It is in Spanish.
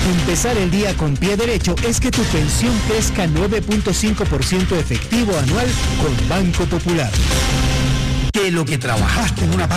Empezar el día con pie derecho es que tu pensión crezca 9.5% efectivo anual con Banco Popular. Que lo que trabajaste en una